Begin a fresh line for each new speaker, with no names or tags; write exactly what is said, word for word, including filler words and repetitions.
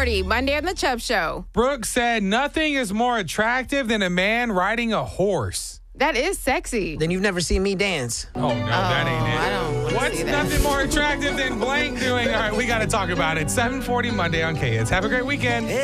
forty, Monday on the Chubb Show.
Brooke said nothing is more attractive than a man riding a horse.
That is sexy.
Then you've never seen me dance.
Oh, no, that ain't it.
I don't wanna
What's
see that.
nothing more attractive than blank doing? All right, we got to talk about it. seven forty Monday on K Hits. Have a great weekend.